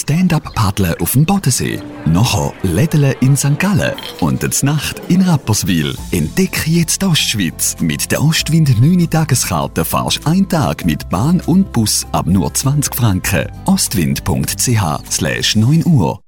Stand-up-Paddeln auf dem Bodensee. Nachher Lädeln in St. Gallen und die Nacht in Rapperswil. Entdecke jetzt die Ostschweiz. Mit der Ostwind 9 Tageskarte fahrst du einen Tag mit Bahn und Bus ab nur 20 Franken. Ostwind.ch/9 Uhr